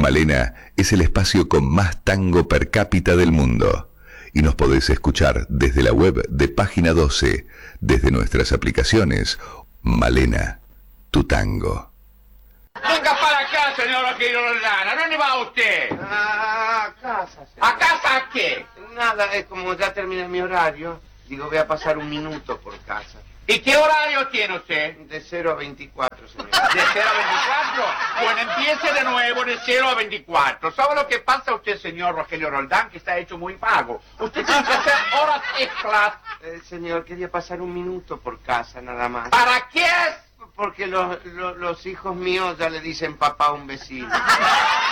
Malena es el espacio con más tango per cápita del mundo. Y nos podés escuchar desde la web de Página 12, desde nuestras aplicaciones. Malena, tu tango. Venga para acá, señor Rogelio Roldán. ¿A dónde va usted? A casa, señor. ¿A casa a qué? Nada, es como ya termina mi horario. Digo, voy a pasar un minuto por casa. ¿Y qué horario tiene usted? De 0 a 24, señor. ¿De 0 a 24? Bueno, empiece de nuevo de 0 a 24. ¿Sabe lo que pasa usted, señor Rogelio Roldán? Que está hecho muy vago. Usted tiene que hacer horas extras. Señor, quería pasar un minuto por casa, nada más. ¿Para qué? Porque los hijos míos ya le dicen papá a un vecino.